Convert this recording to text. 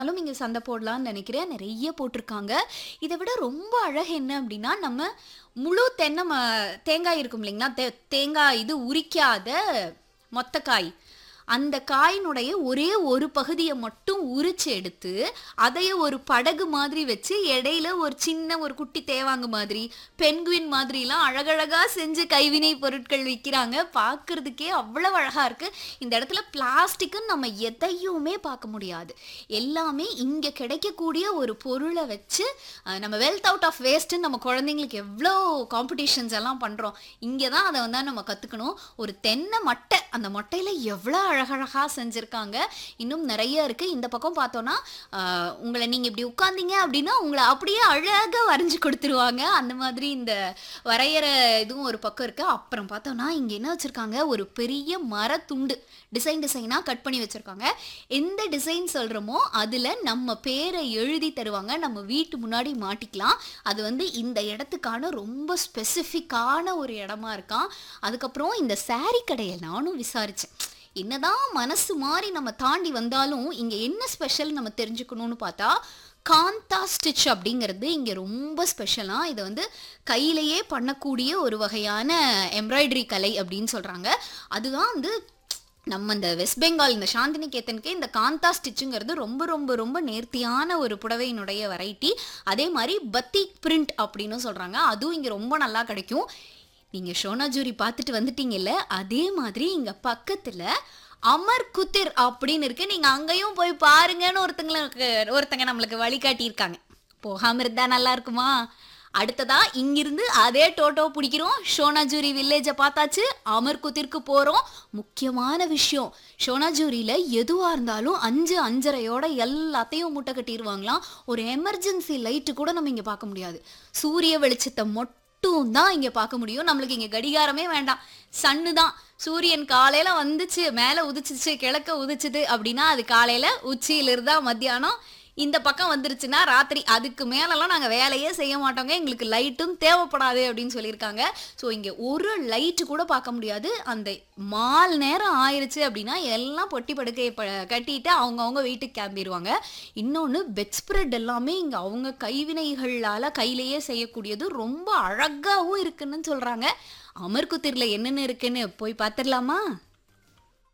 இங்க சண்டை போடலாம்னு நினைக்கிறேன். நெறைய போட்டுருக்காங்க. இத விட ரொம்ப அழகு என்ன அப்டின்னா, நம்ம முழு தேங்காய் இருக்கும் இல்லைங்களா? தேங்காய் இது உரிக்காத மொத்த காய். அந்த காயினுடைய ஒரே ஒரு பகுதிய மட்டும் உரிச்சு எடுத்து, அதைய ஒரு படகு மாதிரி வச்சு, இடையில ஒரு சின்ன ஒரு குட்டி தேவாங்கு மாதிரி, பென்குயின் மாதிரிலாம் அழகழகா செஞ்சு கைவினை பொருட்கள் விக்கிறாங்க. பார்க்கறதுக்கே அவ்வளவு அழகா இருக்கு. இந்த இடத்துல பிளாஸ்டிக்ன்னு நம்ம எதையுமே பார்க்க முடியாது. எல்லாமே இங்க கிடைக்கக்கூடிய ஒரு பொருள வச்சு, நம்ம வெல்த் அவுட் ஆஃப் வேஸ்ட்ன்னு நம்ம குழந்தைங்களுக்கு எவ்ளோ காம்படிஷன்ஸ் எல்லாம் பண்றோம். இங்க தான் அத வந்து நம்ம கத்துக்கணும். ஒரு தென்னை மட்டை, அந்த மட்டையில எவ்வளோ அழகழகா செஞ்சிருக்காங்க. இன்னும் நெறைய இருக்கு. இந்த பக்கம் பார்த்தோம்னா, உங்கள நீங்க இப்படி உட்கார்ந்தீங்க அப்படின்னா, உங்கள அப்படியே அழகா வரைஞ்சு குடுத்துருவாங்க. அந்த மாதிரி இந்த வரையற இதுவும் ஒரு பக்கம் இருக்கு. அப்புறம் பார்த்தோம்னா, இங்க என்ன வச்சிருக்காங்க, ஒரு பெரிய மரத்துண்டு டிசைனா கட் பண்ணி வச்சிருக்காங்க. எந்த டிசைன் சொல்றோமோ, அதுல நம்ம பேர எழுதி தருவாங்க. நம்ம வீட்டு முன்னாடி மாட்டிக்கலாம். அது வந்து இந்த இடத்துக்கான ரொம்ப ஸ்பெசிஃபிக்கான ஒரு இடமா இருக்காம். அதுக்கப்புறம் இந்த சாரி கடைய நானும் விசாரிச்சேன். என்னதான் மனசு மாறி நம்ம தாண்டி வந்தாலும், இங்க என்ன ஸ்பெஷல் நம்ம தெரிஞ்சுக்கணும்னு பார்த்தா, காந்தா ஸ்டிச் அப்படிங்கிறது இங்க ரொம்ப ஸ்பெஷலாம். இத வந்து கையிலேயே பண்ணக்கூடிய ஒரு வகையான எம்ப்ராய்டரி கலை அப்படின்னு சொல்றாங்க. அதுதான் வந்து நம்ம இந்த வெஸ்ட் பெங்கால் இந்த சாந்தினிகேதனுக்கே இந்த காந்தா ஸ்டிச்சுங்கிறது ரொம்ப ரொம்ப ரொம்ப நேர்த்தியான ஒரு புடவையினுடைய வெரைட்டி. அதே மாதிரி பத்திக் பிரிண்ட் அப்படின்னு சொல்றாங்க. அதுவும் இங்க ரொம்ப நல்லா கிடைக்கும். நீங்க ஷோனாஜூரி பார்த்துட்டு வந்துட்டீங்கல்ல, அதே மாதிரி இங்க பக்கத்துல அமர் குத்திர் அப்படின்னு இருக்கு. நீங்க அங்கேயும் போய் பாருங்கன்னு ஒருத்தங்க நம்மளுக்கு வழிகாட்டியிருக்காங்க. போகாம இருந்தா நல்லா இருக்குமா? அடுத்ததா இங்கிருந்து அதே டோட்டோ பிடிக்கிறோம். ஷோனாஜூரி வில்லேஜ பார்த்தாச்சு. அமர் குத்திற்கு போறோம். முக்கியமான விஷயம், ஷோனாஜூரியில எதுவா இருந்தாலும் 5, 5:30யோட எல்லாத்தையும் மூட்டை கட்டிருவாங்களாம். ஒரு எமர்ஜென்சி லைட்டு கூட நம்ம இங்க பார்க்க முடியாது. சூரிய வெளிச்சத்தை மட்டும் தான் இங்க பார்க்க முடியும். நம்மளுக்கு இங்க கடிகாரமே வேண்டாம். சன்னு தான். சூரியன் காலையில வந்துச்சு, மேல உதிச்சிச்சு, கிழக்க உதிச்சுது அப்படின்னா அது காலையில, உச்சியில இருந்தா மத்தியானம், இந்த பக்கம் வந்துருச்சுன்னா ராத்திரி. அதுக்கு மேலலாம் நாங்க வேலையே செய்ய மாட்டோங்க. எங்களுக்கு லைட்டும் தேவைப்படாது அப்படின்னு சொல்லியிருக்காங்க. ஸோ இங்க ஒரு லைட்டு கூட பார்க்க முடியாது. அந்த மால் நேரம் ஆயிருச்சு அப்படின்னா எல்லாம் பொட்டி படுக்கையை கட்டிட்டு அவங்கவுங்க வீட்டுக்கு கிளம்பிடுவாங்க. இன்னொன்று பெட் ஸ்ப்ரெட் எல்லாமே இங்க அவங்க கைவினைகளால கையிலேயே செய்யக்கூடியது ரொம்ப அழகாவும் இருக்குன்னு சொல்றாங்க. அமர்குத்திரில என்னென்ன இருக்குன்னு போய் பார்த்துடலாமா?